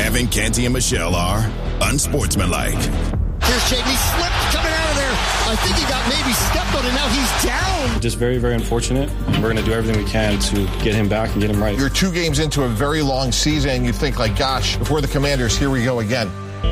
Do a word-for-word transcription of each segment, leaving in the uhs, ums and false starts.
Kevin, Canty, and Michelle are unsportsmanlike. Here's Shaden. He slipped coming out of there. I think he got maybe stepped on, and now he's down. Just very, very unfortunate. We're going to do everything we can to get him back and get him right. You're two games into a very long season. You think, like, gosh, if we're the Commanders, here we go again.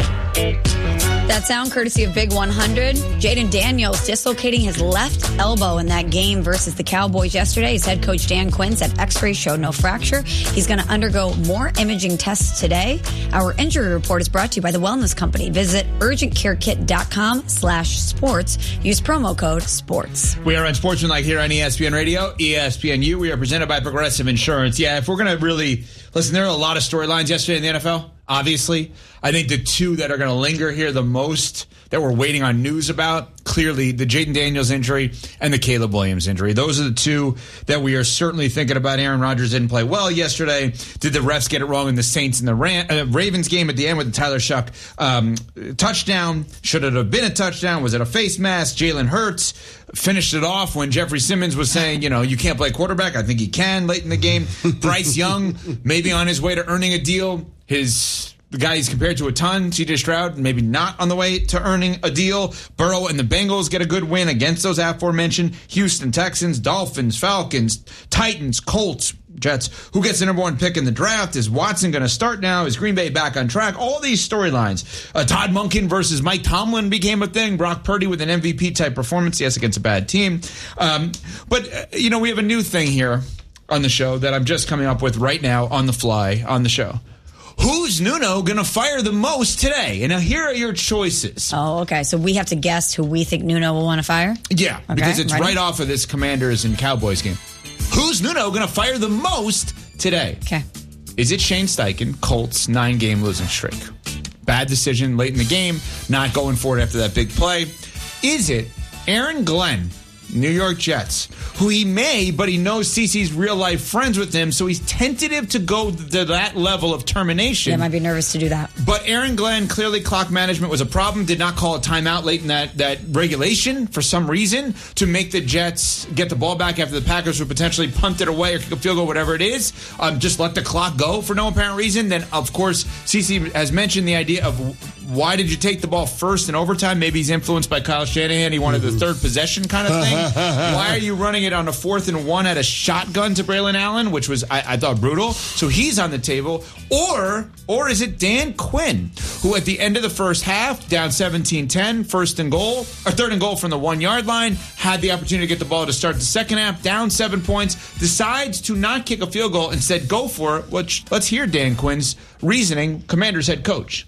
That sound courtesy of Big one hundred. Jaden Daniels dislocating his left elbow in that game versus the Cowboys yesterday. His head coach Dan Quinn said x-rays showed no fracture. He's going to undergo more imaging tests today. Our injury report is brought to you by the Wellness Company. Visit urgentcarekit.com slash sports. Use promo code SPORTS. We are unsportsmanlike here on E S P N Radio, E S P N U. We are presented by Progressive Insurance. Yeah, if we're going to really listen, there are a lot of storylines yesterday in the N F L. Obviously, I think the two that are going to linger here the most that we're waiting on news about, clearly the Jaden Daniels injury and the Caleb Williams injury. Those are the two that we are certainly thinking about. Aaron Rodgers didn't play well yesterday. Did the refs get it wrong in the Saints and the Ram- uh, Ravens game at the end with the Tyler Shuck um, touchdown? Should it have been a touchdown? Was it a face mask? Jalen Hurts finished it off when Jeffrey Simmons was saying, you know, you can't play quarterback. I think he can late in the game. Bryce Young, maybe on his way to earning a deal. His the guy he's compared to a ton, C J Stroud, maybe not on the way to earning a deal. Burrow and the Bengals get a good win against those aforementioned Houston Texans, Dolphins, Falcons, Titans, Colts, Jets. Who gets the number one pick in the draft? Is Watson going to start now? Is Green Bay back on track? All these storylines. Uh, Todd Monken versus Mike Tomlin became a thing. Brock Purdy with an M V P-type performance, yes, against a bad team. Um, but, uh, you know, we have a new thing here on the show that I'm just coming up with right now on the fly on the show. Who's Nuno going to fire the most today? And now here are your choices. Oh, okay. So we have to guess who we think Nuno will want to fire? Yeah, okay, because it's ready? right off of this Commanders and Cowboys game. Who's Nuno going to fire the most today? Okay. Is it Shane Steichen, Colts, nine-game losing streak? Bad decision late in the game, not going for it after that big play. Is it Aaron Glenn, New York Jets, who he may, but he knows CeCe's real-life friends with him, so he's tentative to go to that level of termination. Yeah, might be nervous to do that. But Aaron Glenn, clearly clock management was a problem, did not call a timeout late in that, that regulation for some reason to make the Jets get the ball back after the Packers would potentially punt it away or kick a field goal, whatever it is. Um, just let the clock go for no apparent reason. Then, of course, CeCe has mentioned the idea of why did you take the ball first in overtime? Maybe he's influenced by Kyle Shanahan. He wanted the third possession kind of thing. Why are you running it on a fourth and one at a shotgun to Braylon Allen, which was, I, I thought, brutal? So he's on the table. Or or is it Dan Quinn, who at the end of the first half, down seventeen ten, first and goal, or third and goal from the one-yard line, had the opportunity to get the ball to start the second half, down seven points, decides to not kick a field goal, instead go for it, which, let's hear Dan Quinn's reasoning, Commanders head coach.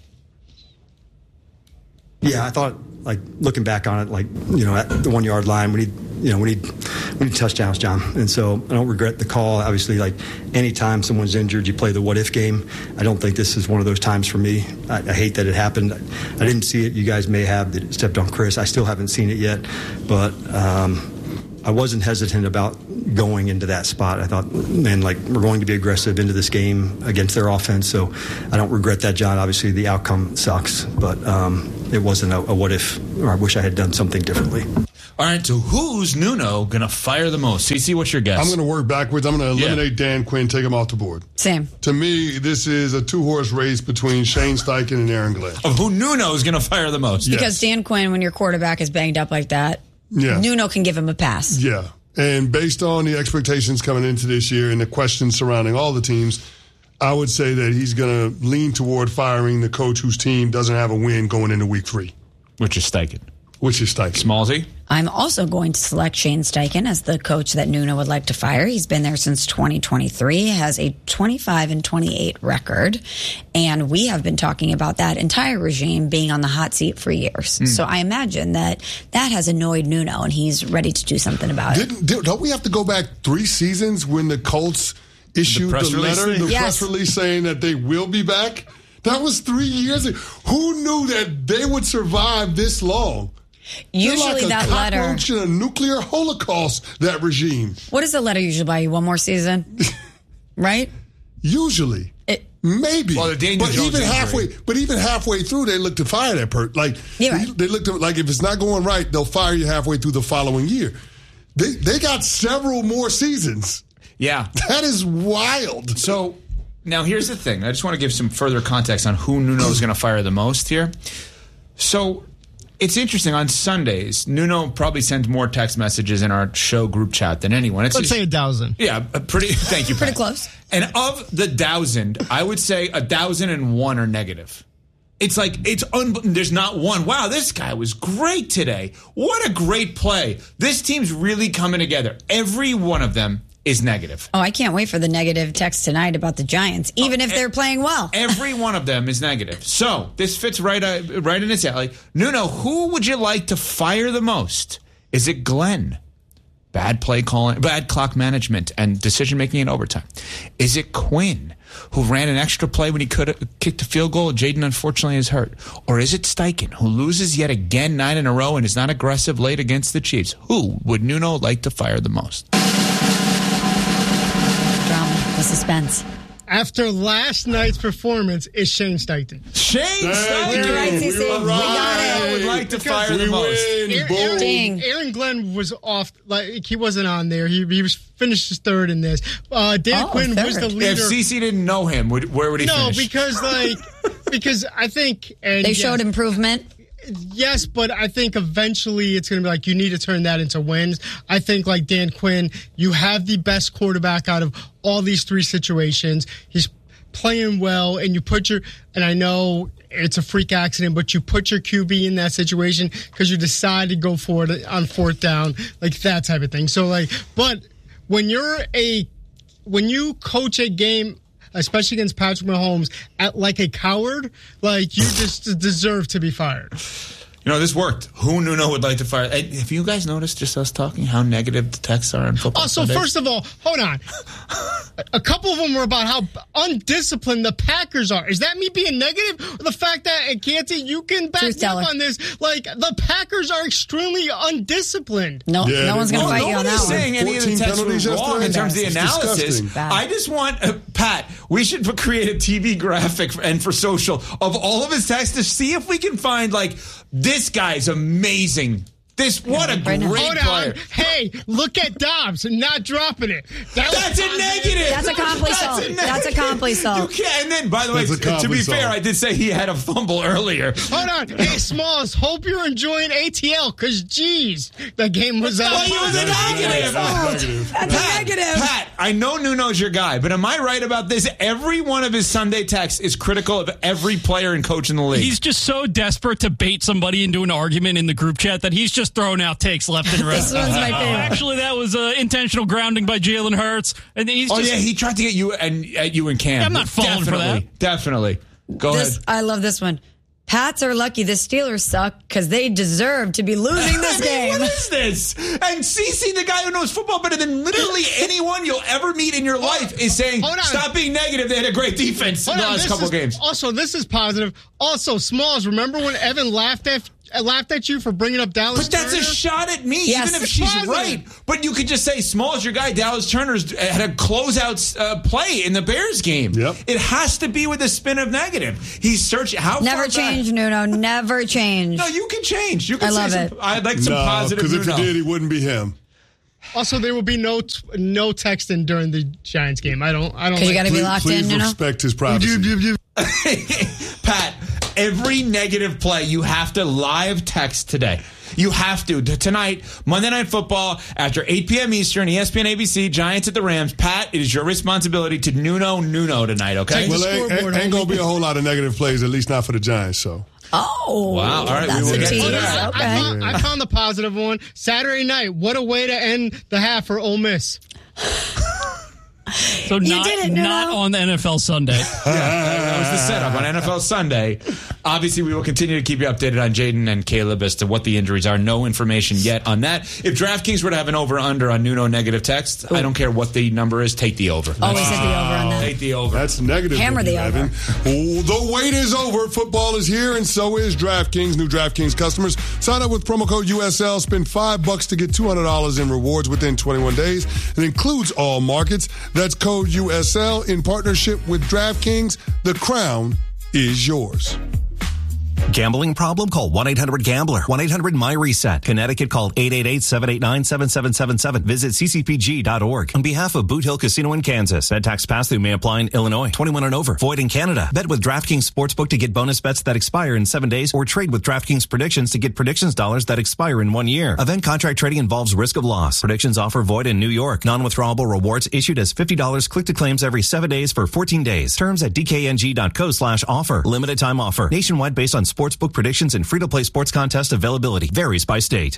Yeah, I thought, like, looking back on it, like, you know, at the one-yard line, we need, you know, we need, we need touchdowns, John. And so I don't regret the call. Obviously, like, anytime someone's injured, you play the what-if game. I don't think this is one of those times for me. I, I hate that it happened. I, I didn't see it. You guys may have that it stepped on Chris. I still haven't seen it yet. But um, I wasn't hesitant about going into that spot. I thought, man, like, we're going to be aggressive into this game against their offense. So I don't regret that, John. Obviously, the outcome sucks. But um, it wasn't a, a what-if, or I wish I had done something differently. All right, so who's Nuno going to fire the most? CeCe, what's your guess? I'm going to work backwards. I'm going to eliminate yeah. Dan Quinn, take him off the board. Same. To me, this is a two-horse race between Shane Steichen and Aaron Glenn. Of who Nuno is going to fire the most. Because yes. Dan Quinn, when your quarterback is banged up like that, yeah. Nuno can give him a pass. Yeah. And based on the expectations coming into this year and the questions surrounding all the teams, I would say that he's going to lean toward firing the coach whose team doesn't have a win going into week three. Which is Steichen. Which is Steichen. Smallsy? I'm also going to select Shane Steichen as the coach that Nuno would like to fire. He's been there since twenty twenty-three, has a twenty-five and twenty-eight record, and we have been talking about that entire regime being on the hot seat for years. Mm. So I imagine that that has annoyed Nuno, and he's ready to do something about Didn't, it. Did, don't we have to go back three seasons when the Colts issued the, the letter, the yes. press release saying that they will be back? That was three years ago. Who knew that they would survive this long? Usually like that a letter. cockroach in a nuclear holocaust, that regime. What does the letter usually buy you? One more season? Right? Usually. It, Maybe. Well, the Daniel but Jones even injury. halfway but even halfway through they look to fire that person. Like yeah, right. they, they look to like if it's not going right, they'll fire you halfway through the following year. They they got several more seasons. Yeah. That is wild. So now here's the thing. I just want to give some further context on who Nuno is going to fire the most here. So it's interesting. On Sundays, Nuno probably sends more text messages in our show group chat than anyone. It's Let's just, say a thousand. Yeah, a pretty. Thank you. Pretty Pat. close. And of the thousand, I would say a thousand and one are negative. It's like, it's un- there's not one. Wow, this guy was great today. What a great play. This team's really coming together. Every one of them is negative. Oh, I can't wait for the negative text tonight about the Giants, even oh, if they're playing well. Every one of them is negative. So this fits right, uh, right in its alley. Nuno, who would you like to fire the most? Is it Glenn? Bad play calling, bad clock management, and decision-making in overtime. Is it Quinn, who ran an extra play when he could have kicked a field goal? Jaden, unfortunately, is hurt. Or is it Steichen, who loses yet again nine in a row and is not aggressive late against the Chiefs? Who would Nuno like to fire the most? Drama, the suspense. After last night's performance, is Shane Steichen. Shane Steichen! You're right, C C. We, we got it. I would like to Because fire the most. Aaron, Aaron, Aaron Glenn was off, like he wasn't on there. He he was finished his third in this. Uh, Dan oh, Quinn third. was the leader. If C C didn't know him, would, where would he no, finish? No, because like because I think and they yes, showed improvement. Yes, but I think eventually it's going to be like you need to turn that into wins. I think like Dan Quinn, you have the best quarterback out of all these three situations. He's playing well, and you put your, and I know it's a freak accident, but you put your Q B in that situation because you decide to go for it on fourth down, like that type of thing. So like, but when you're a, when you coach a game, especially against Patrick Mahomes, at like a coward, like you just deserve to be fired. You know, this worked. Who Nuno would like to fire? Have you guys noticed, just us talking, how negative the texts are on football? Also, Sundays? first of all, hold on. A couple of them were about how undisciplined the Packers are. Is that me being negative? Or the fact that, Canty, you can back me up on this. Like, the Packers are extremely undisciplined. No, yeah, no one's going to well, fight you on that one. saying any of the texts were wrong in terms of the analysis. I just want, uh, Pat, we should create a T V graphic and for social of all of his texts to see if we can find, like, this guy's amazing. This what a great Hold player. On. Hey, look at Dobbs not dropping it. That That's a negative. That's a compli That's a compli You can't. And then, by the way, That's to be fair, I did say he had a fumble earlier. Hold on. Hey, Smalls, hope you're enjoying A T L because, geez, the game was up. Well, he was a negative. negative. That's Pat, a negative. Pat, I know Nuno's your guy, but am I right about this? Every one of his Sunday texts is critical of every player and coach in the league. He's just so desperate to bait somebody into an argument in the group chat that he's just throwing out takes left and right. This one's my favorite. Actually, that was uh, intentional grounding by Jalen Hurts. And he's oh just, yeah, he tried to get you and at you and Cam. I'm not falling for definitely, that. Definitely. Go this, ahead. I love this one. Pats are lucky the Steelers suck because they deserve to be losing this I mean, game. what is this? And Cece, the guy who knows football better than literally anyone you'll ever meet in your life, is saying, stop being negative. They had a great defense Hold in the on, last this couple is, games. Also, this is positive. Also, Smalls, remember when Evan laughed at laughed at you for bringing up Dallas But that's Turner? a shot at me, Yes. even if It's she's positive. right. But you could just say, Small's your guy. Dallas Turner's had a closeout uh, play in the Bears game. Yep. It has to be with a spin of negative. He's searching. How Never far change, back? Nuno. Never change. No, you can change. You can I say love some, it. I'd like some No, positive because if Nuno. he did, he wouldn't be him. Also, there will be no t- no texting during the Giants game. I don't. I don't. Because you got to be Please, locked please in, Nuno. respect his privacy. Pat, every negative play, you have to live text today. You have to. T- Tonight, Monday Night Football, after eight p.m. Eastern, E S P N A B C, Giants at the Rams. Pat, it is your responsibility to Nuno Nuno tonight, okay? Take Well, the ain't, scoreboard, ain't, ain't going homie. to be a whole lot of negative plays, at least not for the Giants, so. Oh, Wow, all right, that's we will a get to tease. that. Okay. I, found, I found the positive one. Saturday night. What a way to end the half for Ole Miss. so not, did it, Nuno. not on the N F L Sunday. Yeah, that was the setup on N F L Sunday. Obviously, we will continue to keep you updated on Jaden and Caleb as to what the injuries are. No information yet on that. If DraftKings were to have an over-under on Nuno negative text, I don't care what the number is, take the over. Always hit the over on that. Take the over. That's negative. Hammer of you, the over. Evan. Oh, the wait is over. Football is here, and so is DraftKings. New DraftKings customers sign up with promo code U S L. Spend five bucks to get two hundred dollars in rewards within twenty-one days. It includes all markets. That's code U S L in partnership with DraftKings. The crown is yours. Gambling problem? Call one eight hundred gambler. one eight hundred my reset. Connecticut, call eight eight eight, seven eight nine, seven seven seven seven. Visit c c p g dot org. On behalf of Boot Hill Casino in Kansas, Ed tax pass-through may apply in Illinois. twenty-one and over. Void in Canada. Bet with DraftKings Sportsbook to get bonus bets that expire in seven days or trade with DraftKings Predictions to get predictions dollars that expire in one year. Event contract trading involves risk of loss. Predictions offer void in New York. Non-withdrawable rewards issued as fifty dollars click to claims every seven days for fourteen days. Terms at d k n g dot co slash offer. Limited time offer. Nationwide based on sportsbook predictions and free-to-play sports contest availability. Varies by state.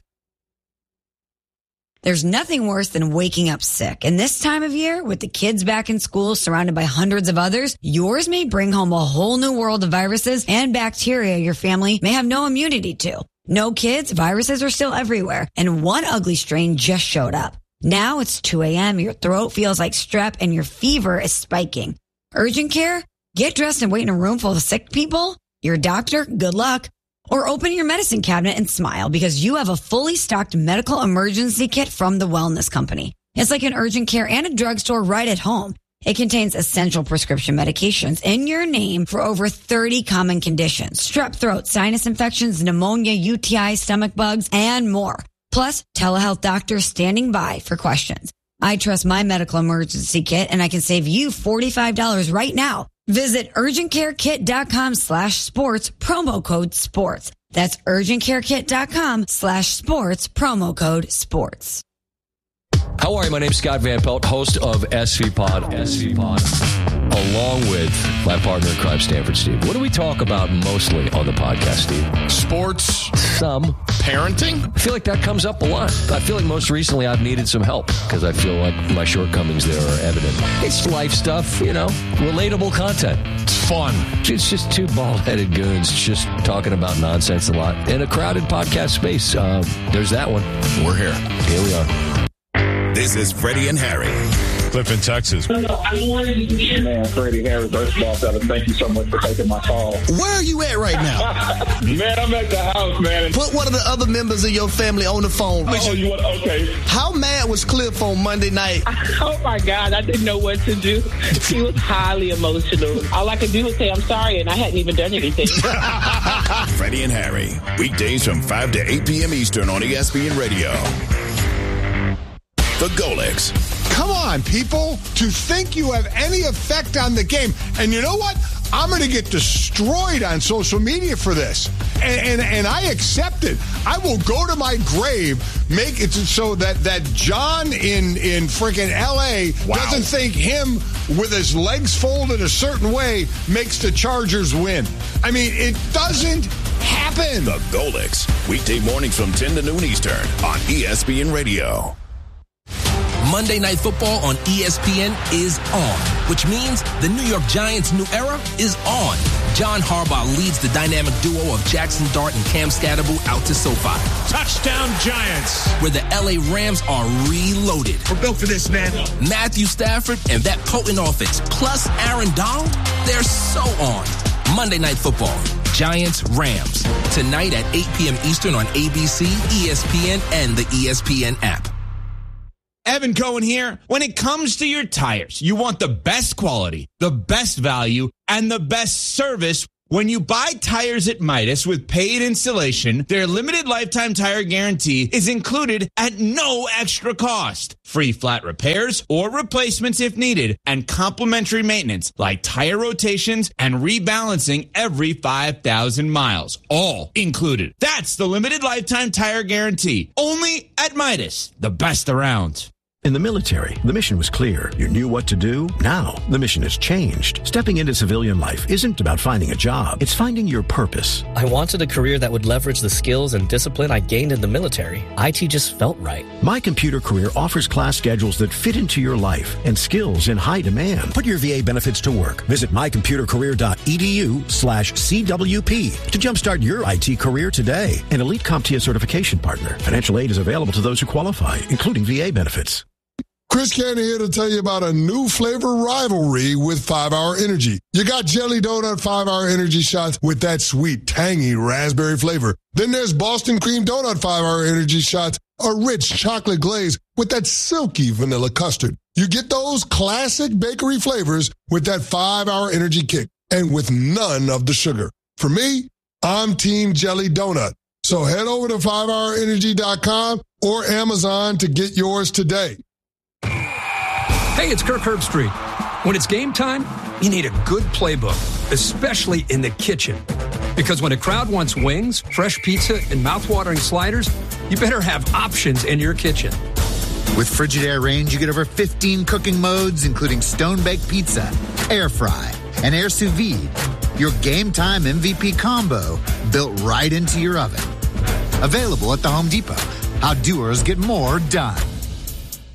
There's nothing worse than waking up sick. And this time of year, with the kids back in school surrounded by hundreds of others, yours may bring home a whole new world of viruses and bacteria your family may have no immunity to. No kids, viruses are still everywhere. And one ugly strain just showed up. Now it's two a.m., your throat feels like strep, and your fever is spiking. Urgent care? Get dressed and wait in a room full of sick people? Your doctor? Good luck. Or open your medicine cabinet and smile because you have a fully stocked medical emergency kit from the Wellness Company. It's like an urgent care and a drugstore right at home. It contains essential prescription medications in your name for over thirty common conditions: strep throat, sinus infections, pneumonia, U T I, stomach bugs, and more. Plus, telehealth doctors standing by for questions. I trust my medical emergency kit, and I can save you forty-five dollars right now. Visit urgentcarekit.com slash sports, promo code sports. That's urgentcarekit.com slash sports, promo code sports. How are you? My name's Scott Van Pelt, host of S V Pod, S V Pod, along with my partner in crime, Stanford Steve. What do we talk about mostly on the podcast, Steve? Sports. Some. Parenting? I feel like that comes up a lot. I feel like most recently I've needed some help because I feel like my shortcomings there are evident. It's life stuff, you know, relatable content. It's fun. It's just two bald-headed goons just talking about nonsense a lot in a crowded podcast space. Uh, there's that one. We're here. Here we are. This is Freddie and Harry. Clifton, Texas. Man, Freddie Harry, first of all, fellas, thank you so much for taking my call. Where are you at right now? Man, I'm at the house, man. Put one of the other members of your family on the phone. Oh, you want, okay. How mad was Cliff on Monday night? Oh, my God. I didn't know what to do. He was highly emotional. All I could do was say, I'm sorry, and I hadn't even done anything. Freddie and Harry, weekdays from five to eight p.m. Eastern on E S P N Radio. The Golics. Come on, people. To think you have any effect on the game. And you know what? I'm going to get destroyed on social media for this. And, and and I accept it. I will go to my grave, make it so that, that John in, in freaking L A wow. doesn't think him with his legs folded a certain way makes the Chargers win. I mean, it doesn't happen. The Golics. Weekday mornings from ten to noon Eastern on E S P N Radio. Monday Night Football on E S P N is on, which means the New York Giants' new era is on. John Harbaugh leads the dynamic duo of Jackson Dart and Cam Scatterbo out to SoFi. Touchdown Giants! Where the L A Rams are reloaded. We're built for this, man. Matthew Stafford and that potent offense, plus Aaron Donald, they're so on. Monday Night Football, Giants, Rams. Tonight at eight p.m. Eastern on A B C, E S P N, and the E S P N app. Evan Cohen here. When it comes to your tires, you want the best quality, the best value, and the best service. When you buy tires at Midas with paid installation, their limited lifetime tire guarantee is included at no extra cost. Free flat repairs or replacements if needed, and complimentary maintenance like tire rotations and rebalancing every five thousand miles. All included. That's the limited lifetime tire guarantee. Only at Midas, the best around. In the military, the mission was clear. You knew what to do. Now, the mission has changed. Stepping into civilian life isn't about finding a job. It's finding your purpose. I wanted a career that would leverage the skills and discipline I gained in the military. I T just felt right. My Computer Career offers class schedules that fit into your life and skills in high demand. Put your V A benefits to work. Visit mycomputercareer.edu slash CWP to jumpstart your I T career today. An Elite CompTIA certification partner. Financial aid is available to those who qualify, including V A benefits. Chris Cannon here to tell you about a new flavor rivalry with five hour Energy. You got Jelly Donut five hour Energy shots with that sweet, tangy raspberry flavor. Then there's Boston Cream Donut five hour Energy shots, a rich chocolate glaze with that silky vanilla custard. You get those classic bakery flavors with that five hour Energy kick and with none of the sugar. For me, I'm Team Jelly Donut. So head over to five hour energy dot com or Amazon to get yours today. Hey, it's Kirk Herbstreit. When it's game time, you need a good playbook, especially in the kitchen. Because when a crowd wants wings, fresh pizza, and mouthwatering sliders, you better have options in your kitchen. With Frigidaire Range, you get over fifteen cooking modes, including stone-baked pizza, air fry, and air sous vide. Your game time M V P combo built right into your oven. Available at the Home Depot. How doers get more done.